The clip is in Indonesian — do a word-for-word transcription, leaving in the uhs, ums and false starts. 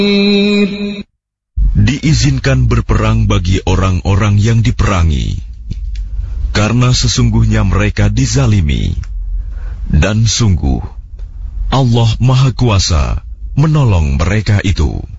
Diizinkan berperang bagi orang-orang yang diperangi, karena sesungguhnya mereka dizalimi, dan sungguh Allah Maha Kuasa menolong mereka itu.